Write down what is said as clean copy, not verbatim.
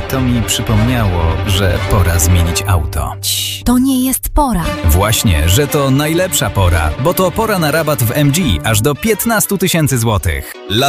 to mi przypomniało, że pora zmienić auto. To nie jest pora. Właśnie, że to najlepsza pora, bo to pora na rabat w MG aż do 15 000 złotych.